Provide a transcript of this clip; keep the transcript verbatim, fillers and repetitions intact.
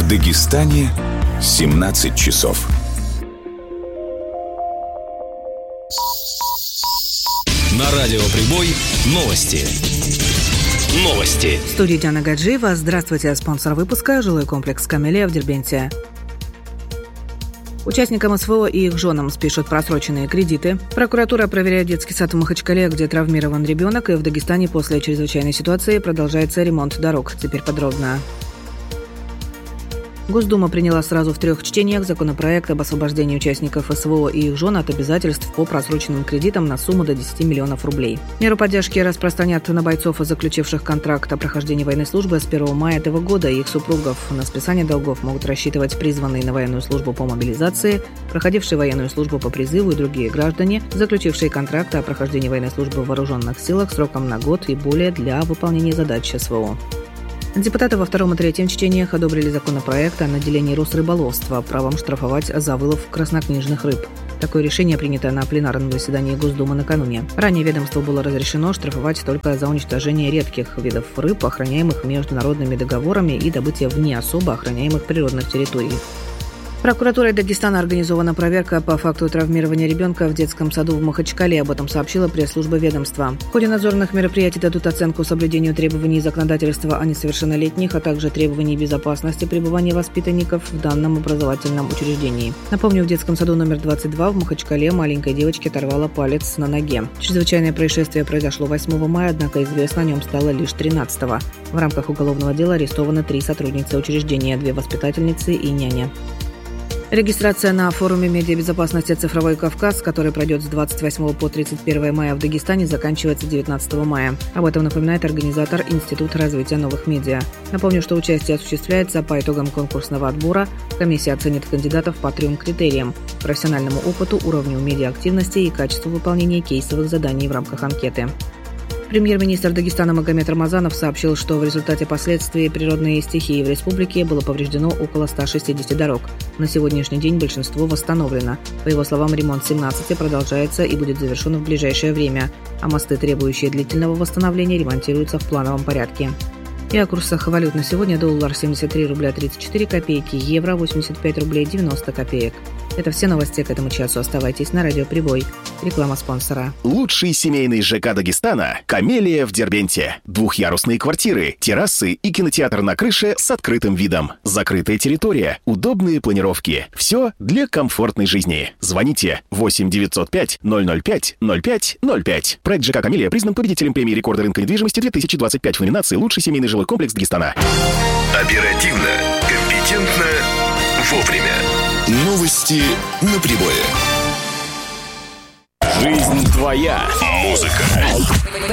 Дагестане семнадцать часов. На радио Прибой новости. Новости. В студии Диана Гаджиева. Здравствуйте. Спонсор выпуска – жилой комплекс «Камелия» в Дербенте. Участникам СВО и их женам спишут просроченные кредиты. Прокуратура проверяет детский сад в Махачкале, где травмирован ребенок, и в Дагестане после чрезвычайной ситуации продолжается ремонт дорог. Теперь подробно. Госдума приняла сразу в трех чтениях законопроект об освобождении участников СВО и их жен от обязательств по просроченным кредитам на сумму до десяти миллионов рублей. Меру поддержки распространят на бойцов, заключивших контракт о прохождении военной службы с первого мая этого года, и их супругов. На списание долгов могут рассчитывать призванные на военную службу по мобилизации, проходившие военную службу по призыву и другие граждане, заключившие контракты о прохождении военной службы в вооруженных силах сроком на год и более для выполнения задач СВО. Депутаты во втором и третьем чтениях одобрили законопроект о наделении Росрыболовства правом штрафовать за вылов краснокнижных рыб. Такое решение принято на пленарном заседании Госдумы накануне. Ранее ведомству было разрешено штрафовать только за уничтожение редких видов рыб, охраняемых международными договорами, и добытие вне особо охраняемых природных территорий. Прокуратурой Дагестана организована проверка по факту травмирования ребенка в детском саду в Махачкале. Об этом сообщила пресс-служба ведомства. В ходе надзорных мероприятий дадут оценку соблюдению требований законодательства о несовершеннолетних, а также требований безопасности пребывания воспитанников в данном образовательном учреждении. Напомню, в детском саду номер двадцать два в Махачкале маленькой девочке оторвало палец на ноге. Чрезвычайное происшествие произошло восьмого мая, однако известно о нем стало лишь тринадцатого. В рамках уголовного дела арестованы три сотрудницы учреждения, две воспитательницы и няня. Регистрация на форуме медиабезопасности «Цифровой Кавказ», который пройдет с двадцать восьмого по тридцать первое мая в Дагестане, заканчивается девятнадцатого мая. Об этом напоминает организатор Институт развития новых медиа. Напомню, что участие осуществляется по итогам конкурсного отбора. Комиссия оценит кандидатов по трем критериям – профессиональному опыту, уровню медиаактивности и качеству выполнения кейсовых заданий в рамках анкеты. Премьер-министр Дагестана Магомед Рамазанов сообщил, что в результате последствий природной стихии в республике было повреждено около ста шестидесяти дорог. На сегодняшний день большинство восстановлено. По его словам, ремонт семнадцати продолжается и будет завершен в ближайшее время, а мосты, требующие длительного восстановления, ремонтируются в плановом порядке. И о курсах валют на сегодня: доллар семьдесят три рубля тридцать четыре копейки, евро восемьдесят пять рублей девяносто копеек. Это все новости к этому часу. Оставайтесь на радио Прибой. Реклама спонсора. Лучший семейный ЖК Дагестана – «Камелия» в Дербенте. Двухъярусные квартиры, террасы и кинотеатр на крыше с открытым видом. Закрытая территория, удобные планировки. Все для комфортной жизни. Звоните восемь девятьсот пять ноль ноль пять ноль пять ноль пять. Проект ЖК «Камелия» признан победителем премии рекорда рынка недвижимости две тысячи двадцать пять в номинации «Лучший семейный жилой комплекс Дагестана». Оперативно, компетентно, вовремя. Новости на Прибое. Жизнь твоя. Музыка.